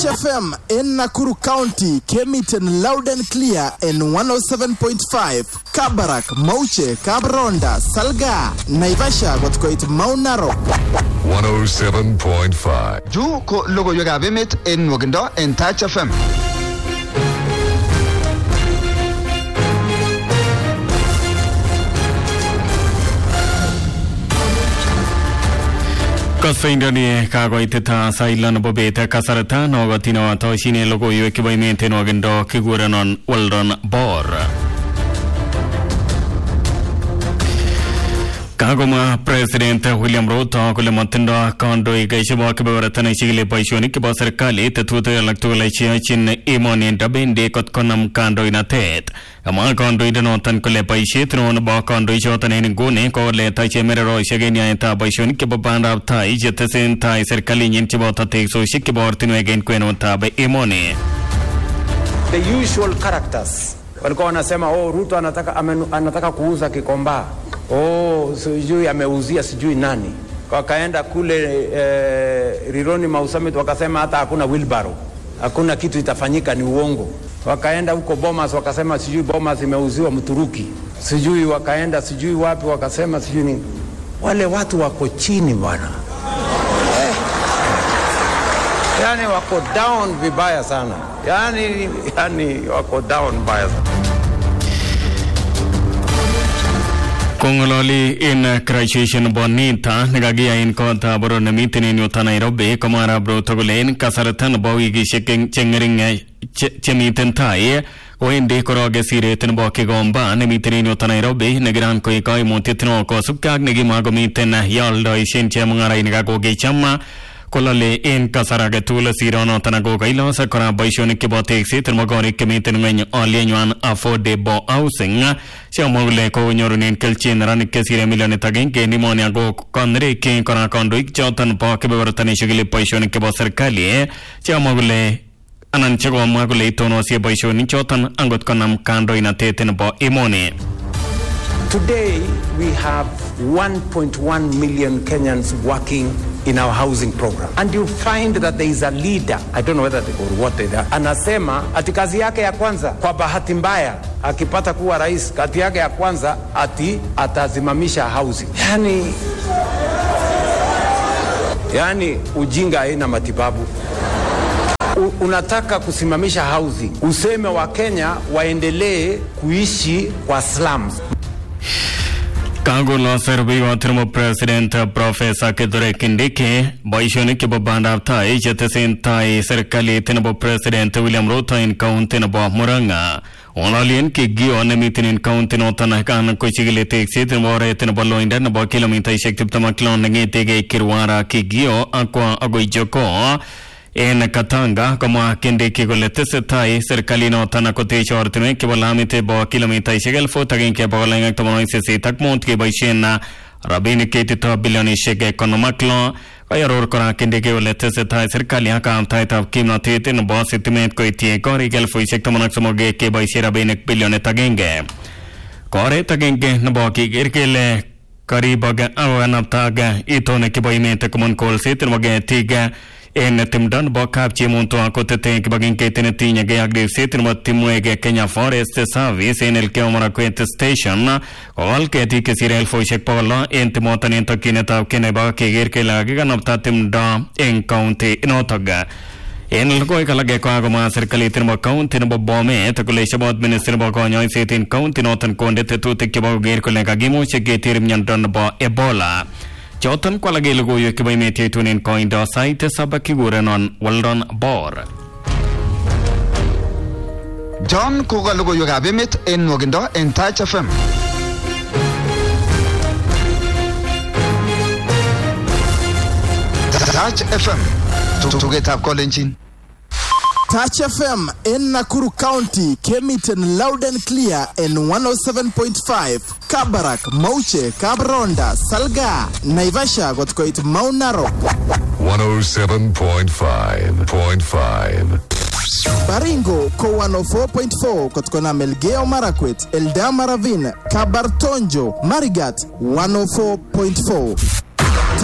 Touch FM in Nakuru County came it in loud and clear in 107.5. Kabarak, Mauche, Kabronda, Salga, Naivasha, what's it Mount Narok. 107.5. Ju ko logo yoga bemit in Wogendo in Touch FM. Kasindani kagoiteta sailan bobeta kasarata nogatino toshine logo yokibaymente nogendo kiguranon waldon bor. Kagoma President William Ruto kule matendo kondo igaishibo kibaratana shigile paishoni kiba serikali tetuto electoral chin imoni ndabende kotkonam kondo inatet. Kama kondo idanotan kule paishit non ba kondo ishotane ngune kole tache merero shagenya enta paishoni kiba banda tai jetesen tai serikali nyinchibo tate so shikibo ortino again kweno tabe imoni. The usual characters. Walikuwa wanasema Ruto anataka kuuza Kikomba. Sijui ameuzia sijui nani. Wakaenda kule Rironi Mausamit wakasema hata hakuna wheelbarrow. Hakuna kitu itafanyika, ni uongo. Wakaenda huko Bomas wakasema sijui Bomas imeuziwa Mturuki. Sijui wakaenda sijui wapi wakasema sijui nini. Wale watu wako chini bwana. Yani wako down vibaya sana. Yani wako down vibaya sana. Kongololi in Christchurch bonita nagagia in kota boro namitini nyota Nairobi kamara bro togolen kasaratan bawigi chengering chemiten tai oende koroge sire tenboke gomba namitini nyota Nairobi nagran ko ikai montitno ko subkag nagi magomiten yaldo ishin chemangara inagoge chamma kolale in kasaraga tula sirono tanago gailo sakora baishoni ke boteksi termogori kemiten ngeny alienwan affordable housing chamole ko nyorunen kelchin ranike sire milone tagen ke nimonia go konre ke kona kondoik chotan po ke bewartani shigile baishoni ke bo serikali chamole anan chago magule tono si baishoni chotan angot konam kando inateten bo imoni. Today we have 1.1 million Kenyans working in our housing program, and you find that there is a leader, I don't know whether they or what they are, anasema ati kazi yake ya kwanza kwa bahati mbaya akipata kuwa rais, kazi yake ya kwanza ati atazimamisha housing. Yani ujinga haina matibabu. Unataka kusimamisha housing, useme wa Kenya waendelee kuishi kwa slums. Kangulo serbi watermo President Professor Kithure Kindiki baishoni ke babanda tai jetesen tai serikali tenabo President William Ruto in county nabo Muranga onalien ke gio nemitin in county notana kan ko chigile teksi tenabo tenabo loinda nabo kilomita shekti tamaklon ngete kirwara ke gio akwa agoijoko en Katanga kama Kindiki golete tai serikali notana ko te chortne ke bolamite bo kilomita shegel fotagen ke bolang tomoin se tak mont ke baishena rabin ke tito bilioni shege ekonomaklo ayaror kora Kindiki golete tai serikali akam tai ta kimnate ten bo sitiment ko tie kori gel foi sek tomonak somoge ke baishera rabin bilioni tagenge kore tagenge nabo ki gerkele karibaga awanaptaga itone ke boimente komon kol sitin moge tiga en timdan bokap chimunto akotete kibagin ketene tinya ge agde setin matimuege Kenya Forest Service en el Kemara Quet Station all ke ti ke sirel foishek pawla en timotan en tokineta keneba ke ger ke lage ganapta timda en county notaga en el koi kalage ko agoma serikali tinmo county no bome takule shabot minister bo ko nyoy setin county notan konde tetu ke bo ger ko lega gimo chege tirim nyandan bo Ebola Chotan kwa lagi lugu yu kibai meti tunin koindo saite sabaki gurenon waldon bor. John Kuga lugu yu gabimit in Wogendo in Touch FM. Touch FM. To get up calling. Touch FM in Nakuru County came it in loud and clear in 107.5. Kabarak, Mauche, Kabronda, Salga, Naivasha, what's it Mount Narok. 107.5. Baringo, ko 104.4, Kotkona Melgeo Marakwet, Eldama Ravine, Kabartonjo, Marigat, 104.4.